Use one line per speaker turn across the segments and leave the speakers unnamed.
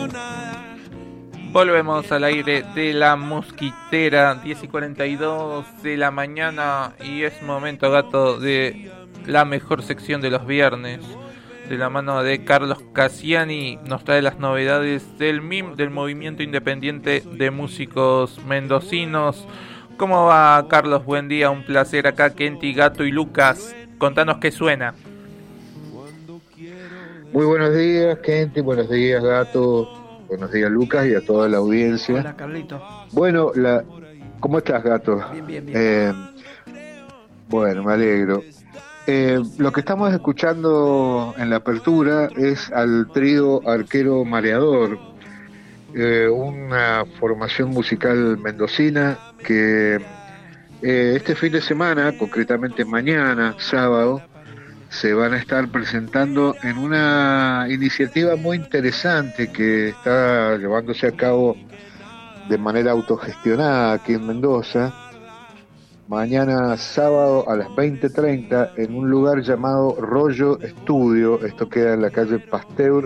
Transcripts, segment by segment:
Volvemos al aire de la Mosquitera, 10:42 de la mañana, y es momento, gato, de la mejor sección de los viernes. De la mano de Carlos Cassiani nos trae las novedades del MIM, del Movimiento Independiente de Músicos Mendocinos. ¿Cómo va, Carlos? Buen día, un placer acá, Kenty, Gato y Lucas. Contanos qué suena.
Muy buenos días, Kenty, buenos días, Gato, buenos días, Lucas, y a toda la audiencia.
Hola, Carlito.
Bueno, ¿cómo estás, Gato?
Bien.
Bueno, me alegro. Lo que estamos escuchando en la apertura es al trío Arquero Mareador, una formación musical mendocina que este fin de semana, concretamente mañana, sábado, se van a estar presentando en una iniciativa muy interesante que está llevándose a cabo de manera autogestionada aquí en Mendoza. Mañana sábado a las 20:30 en un lugar llamado Rollo Estudio. Esto queda en la calle Pasteur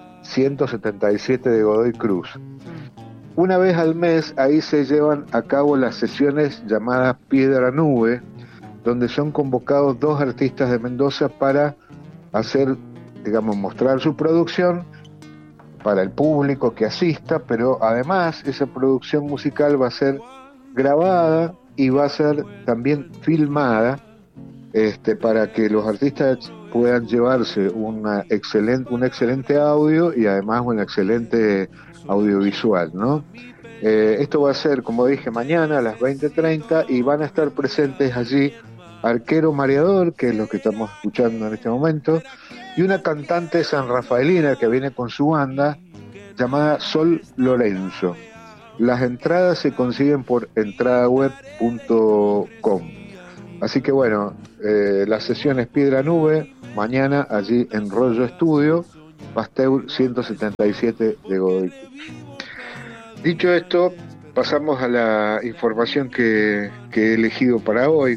177 de Godoy Cruz. Una vez al mes ahí se llevan a cabo las sesiones llamadas Piedra Nube, donde son convocados dos artistas de Mendoza para hacer, digamos, mostrar su producción para el público que asista, pero además esa producción musical va a ser grabada y va a ser también filmada, para que los artistas puedan llevarse un excelente audio y además un excelente audiovisual, ¿no? Esto va a ser, como dije, mañana a las 20:30 y van a estar presentes allí Arquero Mareador, que es lo que estamos escuchando en este momento, y una cantante sanrafaelina que viene con su banda llamada Sol Lorenzo. Las entradas se consiguen por entradaweb.com. Así que bueno, la sesión es Piedra Nube, mañana allí en Rollo Estudio, Pasteur 177 de Godoy Cruz. Dicho esto, pasamos a la información que he elegido para hoy.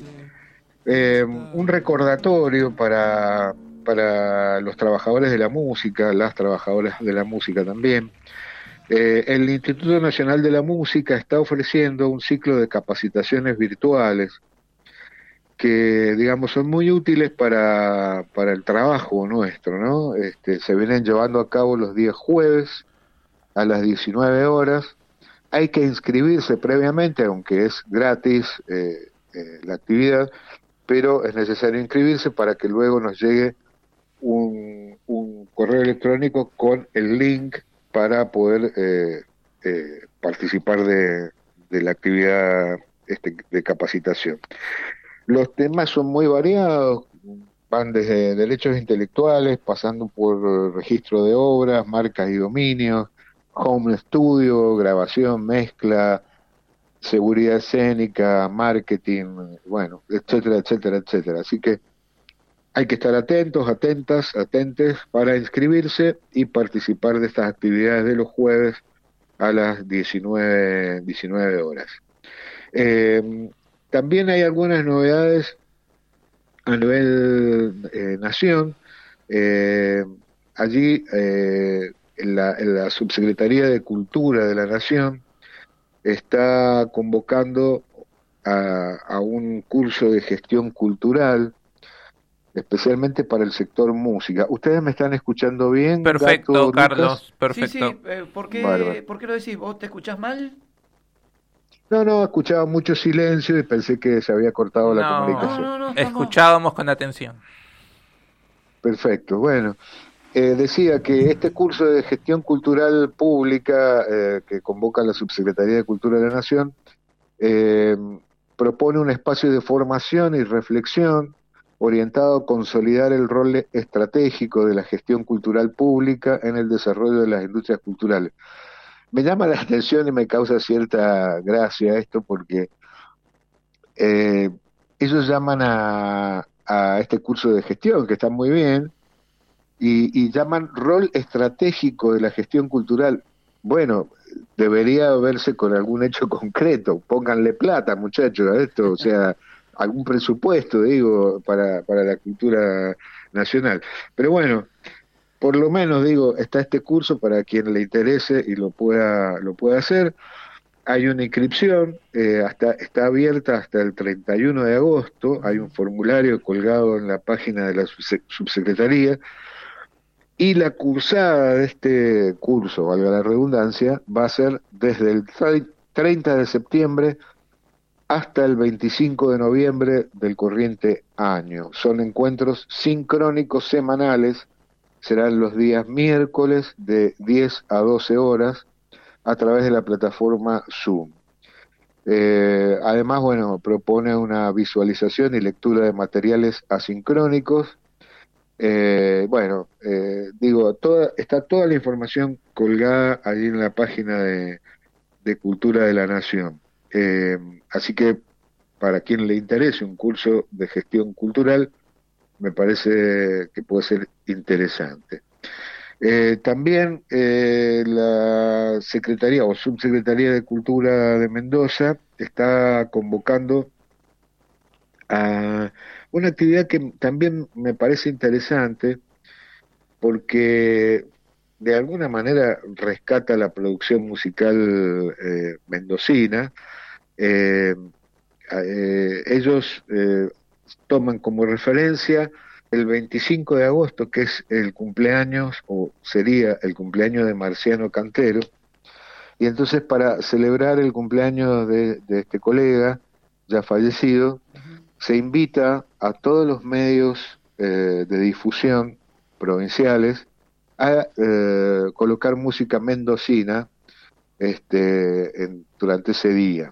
Un recordatorio para los trabajadores de la música, las trabajadoras de la música también. El Instituto Nacional de la Música está ofreciendo un ciclo de capacitaciones virtuales que, digamos, son muy útiles para el trabajo nuestro, ¿no? Se vienen llevando a cabo los días jueves a las 19 horas. Hay que inscribirse previamente, aunque es gratis la actividad, pero es necesario inscribirse para que luego nos llegue un correo electrónico con el link para poder participar de la actividad de capacitación. Los temas son muy variados, van desde derechos intelectuales, pasando por registro de obras, marcas y dominios, home studio, grabación, mezcla, seguridad escénica, marketing, bueno, etcétera, etcétera, etcétera. Así que hay que estar atentos, atentes para inscribirse y participar de estas actividades de los jueves a las 19 horas. También hay algunas novedades a nivel nación. Allí en la Subsecretaría de Cultura de la Nación está convocando a un curso de gestión cultural, especialmente para el sector música. ¿Ustedes me están escuchando bien?
Perfecto,
Gato,
Carlos,
Lucas?
perfecto.
Sí, ¿por qué lo decís? ¿Vos te escuchás mal?
No, escuchaba mucho silencio y pensé que se había cortado la comunicación.
No,
Escuchábamos con atención.
Perfecto, bueno. Decía que este curso de gestión cultural pública que convoca la Subsecretaría de Cultura de la Nación propone un espacio de formación y reflexión orientado a consolidar el rol estratégico de la gestión cultural pública en el desarrollo de las industrias culturales. Me llama la atención y me causa cierta gracia esto porque ellos llaman a este curso de gestión, que está muy bien, y llaman rol estratégico de la gestión cultural. Bueno, debería verse con algún hecho concreto. Pónganle plata, muchachos, a esto, o sea, algún presupuesto, digo, para la cultura nacional. Pero bueno, por lo menos digo, está este curso para quien le interese y lo pueda hacer. Hay una inscripción, está abierta hasta el 31 de agosto, hay un formulario colgado en la página de la subsecretaría, y la cursada de este curso, valga la redundancia, va a ser desde el 30 de septiembre hasta el 25 de noviembre del corriente año. Son encuentros sincrónicos semanales, serán los días miércoles de 10 a 12 horas a través de la plataforma Zoom. Además, bueno, propone una visualización y lectura de materiales asincrónicos. Está toda la información colgada allí en la página de Cultura de la Nación. Así que para quien le interese un curso de gestión cultural, me parece que puede ser interesante. También la Secretaría o Subsecretaría de Cultura de Mendoza está convocando a una actividad que también me parece interesante porque de alguna manera rescata la producción musical mendocina. Ellos toman como referencia el 25 de agosto, que es el cumpleaños, o sería el cumpleaños de Marciano Cantero, y entonces para celebrar el cumpleaños de este colega ya fallecido, se invita a todos los medios de difusión provinciales a colocar música mendocina durante ese día.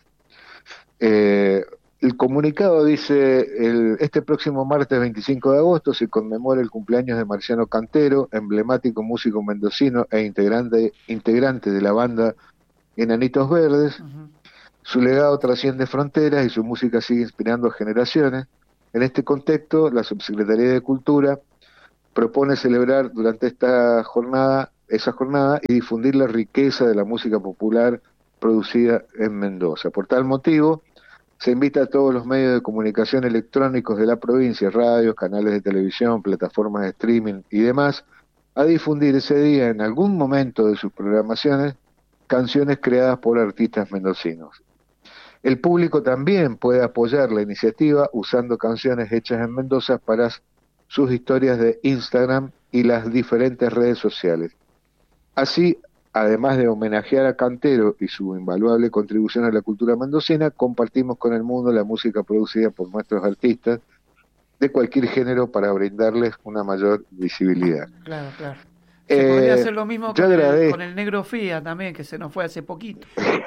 El comunicado dice, este próximo martes 25 de agosto se conmemora el cumpleaños de Marciano Cantero, emblemático músico mendocino e integrante de la banda Enanitos Verdes. Uh-huh. Su legado trasciende fronteras y su música sigue inspirando a generaciones. En este contexto, la Subsecretaría de Cultura propone celebrar durante esa jornada y difundir la riqueza de la música popular producida en Mendoza. Por tal motivo, se invita a todos los medios de comunicación electrónicos de la provincia, radios, canales de televisión, plataformas de streaming y demás, a difundir ese día en algún momento de sus programaciones canciones creadas por artistas mendocinos. El público también puede apoyar la iniciativa usando canciones hechas en Mendoza para sus historias de Instagram y las diferentes redes sociales. Así, además de homenajear a Cantero y su invaluable contribución a la cultura mendocina, compartimos con el mundo la música producida por nuestros artistas de cualquier género para brindarles una mayor visibilidad.
Claro, claro. Se podría hacer lo mismo con el Negro Fía también, que se nos fue hace poquito.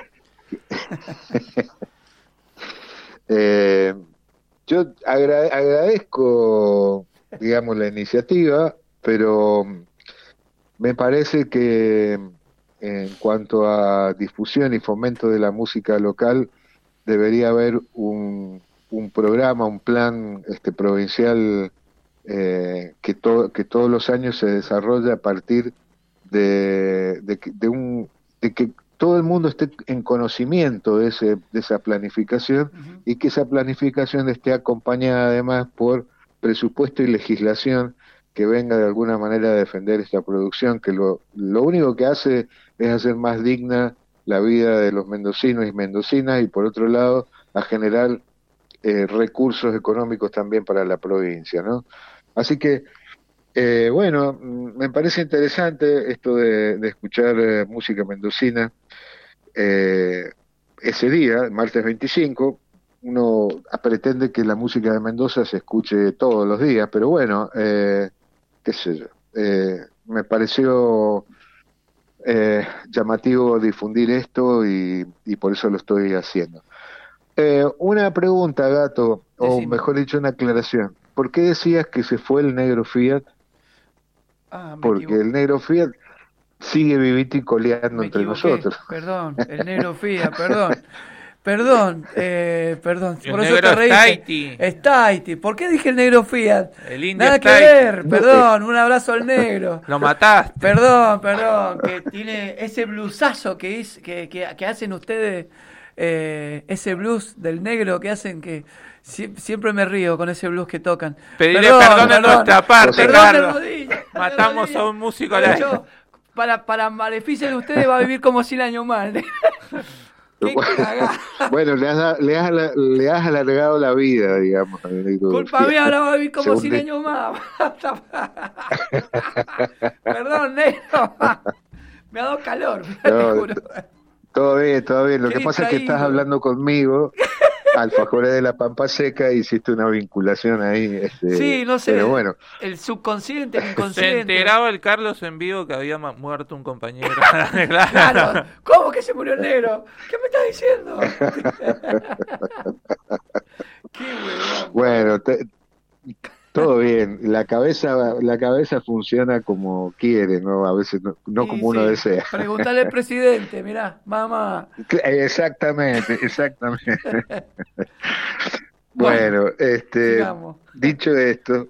Yo agradezco, digamos, la iniciativa, pero me parece que en cuanto a difusión y fomento de la música local, debería haber un programa, un plan provincial que todos los años se desarrolla a partir de que todo el mundo esté en conocimiento de esa planificación. Uh-huh. Y que esa planificación esté acompañada además por presupuesto y legislación que venga de alguna manera a defender esta producción, que lo único que hace es hacer más digna la vida de los mendocinos y mendocinas, y por otro lado a generar recursos económicos también para la provincia, ¿no? Así que me parece interesante esto de escuchar música mendocina ese día, martes 25. Uno pretende que la música de Mendoza se escuche todos los días, pero bueno, qué sé yo, me pareció llamativo difundir esto y por eso lo estoy haciendo. Una pregunta, Gato, o mejor dicho, una aclaración. ¿Por qué decías que se fue el Negro Fiat? Porque el Negro Fiat sigue vivito y coleando entre nosotros.
Perdón, el Negro Fiat, perdón.
Por eso te reíste.
Es Taiti. ¿Por qué dije el Negro Fiat?
El indio
Nada que ver, perdón, un abrazo al negro.
Lo mataste.
Perdón, que tiene ese blusazo que hacen ustedes ese blues del negro que hacen que siempre me río con ese blues que tocan.
Pedirle perdón en nuestra parte, Carlos.
Rodilla,
matamos a un músico al aire.
Para maleficio de ustedes va a vivir como 100 años más.
Bueno, le has alargado la vida, digamos.
Culpa mía, ahora va a vivir como 100 años más. Perdón, negro. Me ha dado calor, te juro.
Todo bien. Lo que pasa es que estás hablando conmigo, alfajores de la Pampa Seca, hiciste una vinculación ahí.
Sí, no sé.
Pero bueno.
El subconsciente, el inconsciente.
Se enteraba el Carlos en vivo que había muerto un compañero.
Claro. ¿Cómo que se murió el negro? ¿Qué me estás diciendo? Qué huevón.
Bueno, todo bien. La cabeza funciona como quiere, ¿no? A veces no como uno desea.
Preguntale al presidente, mirá, mamá.
Exactamente. Bueno, dicho esto,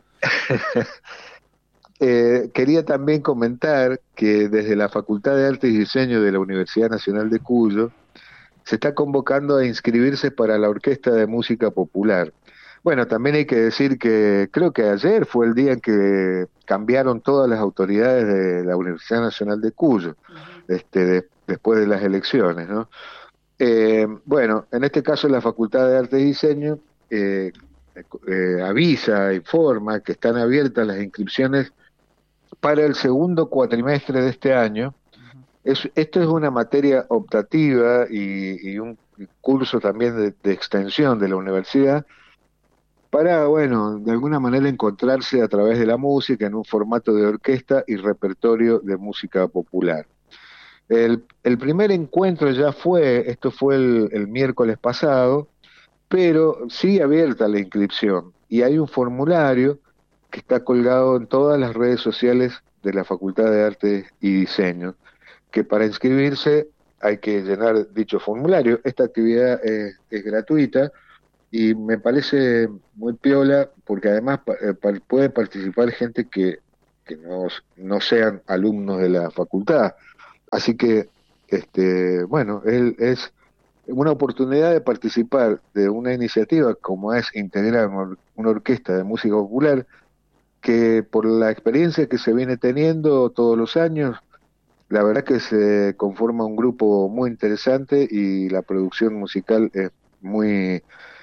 quería también comentar que desde la Facultad de Artes y Diseño de la Universidad Nacional de Cuyo se está convocando a inscribirse para la Orquesta de Música Popular. Bueno, también hay que decir que creo que ayer fue el día en que cambiaron todas las autoridades de la Universidad Nacional de Cuyo, después de las elecciones, ¿no? Bueno, en este caso la Facultad de Arte y Diseño informa que están abiertas las inscripciones para el segundo cuatrimestre de este año. Esto es una materia optativa y un curso también de extensión de la universidad, para, bueno, de alguna manera encontrarse a través de la música en un formato de orquesta y repertorio de música popular. El primer encuentro esto fue el miércoles pasado, pero sigue abierta la inscripción y hay un formulario que está colgado en todas las redes sociales de la Facultad de Arte y Diseño, que para inscribirse hay que llenar dicho formulario. Esta actividad es gratuita y me parece muy piola porque además puede participar gente que no sean alumnos de la facultad. Así que, bueno, es una oportunidad de participar de una iniciativa como es integrar una orquesta de música popular que por la experiencia que se viene teniendo todos los años, la verdad que se conforma un grupo muy interesante y la producción musical es muy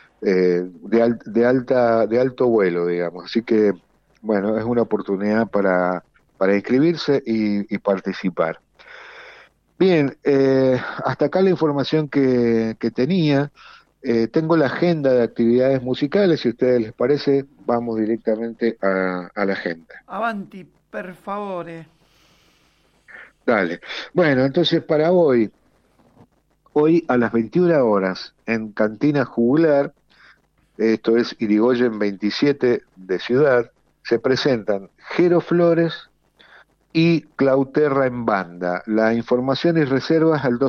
de alto vuelo, digamos. Así que, bueno, es una oportunidad para inscribirse y participar. Bien, hasta acá la información que tenía. Tengo la agenda de actividades musicales, si a ustedes les parece, vamos directamente a la agenda.
Avanti, per favore.
Dale. Bueno, entonces para hoy a las 21 horas, en Cantina Jugular, esto es Irigoyen 27 de Ciudad, se presentan Jero Flores y Clauterra en banda. La información y reservas al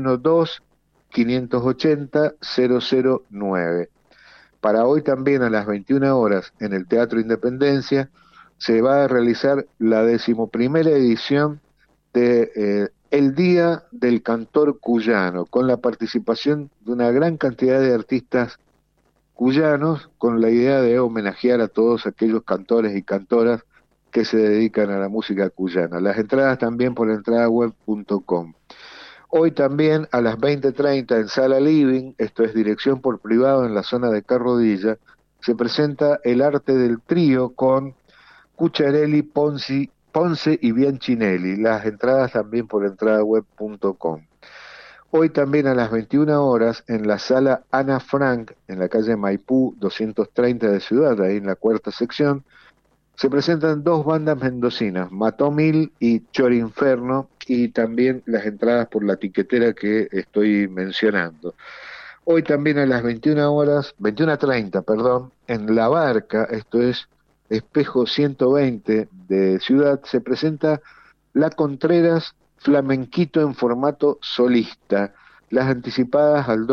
261-2-580-009. Para hoy también a las 21 horas en el Teatro Independencia se va a realizar la 11ª edición de El Día del Cantor Cuyano, con la participación de una gran cantidad de artistas cuyanos, con la idea de homenajear a todos aquellos cantores y cantoras que se dedican a la música cuyana. Las entradas también por entradaweb.com. Hoy también a las 20:30 en Sala Living, esto es dirección por privado en la zona de Carrodilla, se presenta El Arte del Trío con Cucciarelli, Ponce y Biancinelli. Las entradas también por entradaweb.com. Hoy también a las 21 horas en la Sala Ana Frank, en la calle Maipú 230 de Ciudad, ahí en la cuarta sección, se presentan dos bandas mendocinas, Matomil y Chorinferno, y también las entradas por la tiquetera que estoy mencionando. Hoy también a las 21:30, perdón, en La Barca, esto es Espejo 120 de Ciudad, se presenta La Contreras Flamenquito en formato solista. Las anticipadas al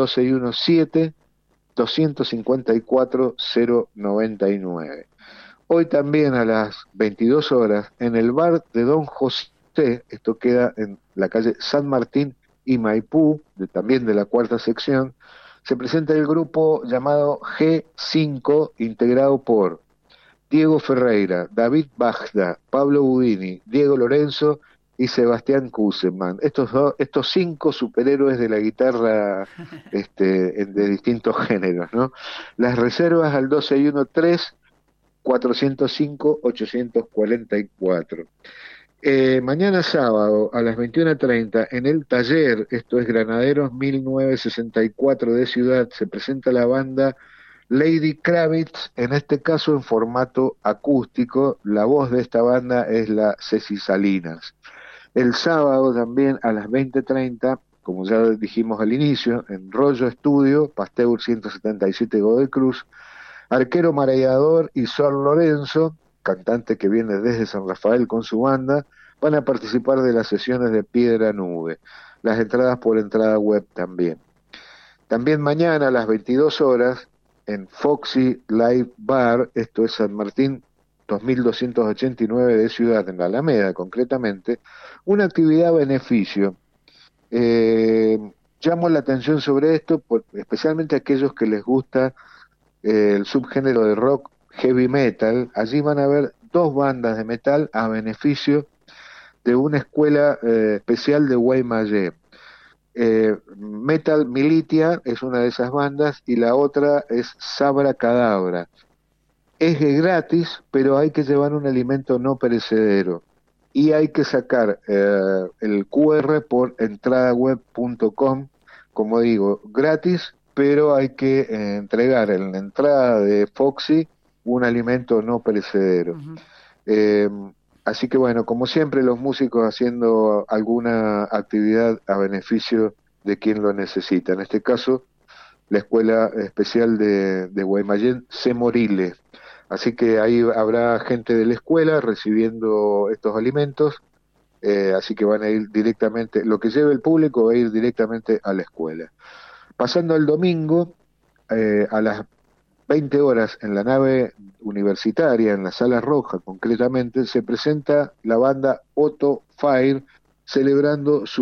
1217-254-099. Hoy también a las 22 horas en el bar de Don José, esto queda en la calle San Martín y Maipú, también de la cuarta sección, se presenta el grupo llamado G5, integrado por Diego Ferreira, David Bajda, Pablo Budini, Diego Lorenzo y Sebastián Kuseman. Estos 5 superhéroes de la guitarra de distintos géneros, ¿no? Las reservas al 261-3 405-844. Mañana sábado a las 21:30 en el taller, esto es Granaderos 1964 de Ciudad, se presenta la banda Lady Kravitz, en este caso en formato acústico. La voz de esta banda es la Ceci Salinas. El sábado también a las 20:30, como ya dijimos al inicio, en Rollo Estudio, Pasteur 177 Godoy Cruz, Arquero Mareador y Sol Lorenzo, cantante que viene desde San Rafael con su banda, van a participar de las sesiones de Piedra Nube. Las entradas por entrada web también. También mañana a las 22 horas en Foxy Live Bar, esto es San Martín 2289 de Ciudad, en la Alameda concretamente, una actividad a beneficio. Llamo la atención sobre esto, especialmente a aquellos que les gusta el subgénero de rock heavy metal. Allí van a haber 2 bandas de metal a beneficio de una escuela especial de Guaymallé. Metal Militia es una de esas bandas y la otra es Sabra Cadabra. Es gratis, pero hay que llevar un alimento no perecedero y hay que sacar el QR por entradaweb.com, como digo, gratis, pero hay que entregar en la entrada de Foxy un alimento no perecedero. Así que bueno, como siempre, los músicos haciendo alguna actividad a beneficio de quien lo necesita. En este caso, la Escuela Especial de Guaymallén, Semorile. Así que ahí habrá gente de la escuela recibiendo estos alimentos, así que van a ir directamente, lo que lleve el público va a ir directamente a la escuela. Pasando al domingo, a las 20 horas en la nave universitaria, en la Sala Roja concretamente, se presenta la banda Otto Fire celebrando su